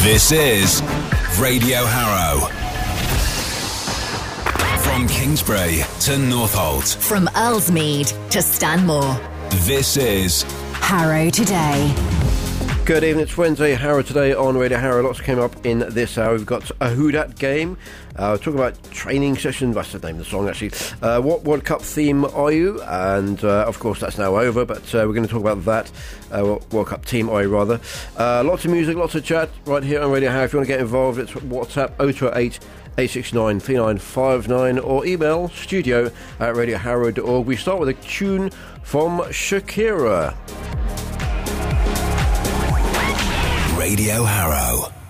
This is Radio Harrow. From Kingsbury to Northolt. From Earlsmead to Stanmore. This is Harrow Today. Good evening, it's Wednesday, Harrow Today on Radio Harrow. Lots came up in this hour. We've got a Who Dat game. Talking about training sessions, that's the name of the song actually. What World Cup theme are you? And of course that's now over, but we're going to talk about that. What World Cup team are you rather. Lots of music, lots of chat right here on Radio Harrow. If you want to get involved, it's WhatsApp 0208 869 3959 or email studio@radioharrow.org. We start with a tune from Shakira. Radio Harrow.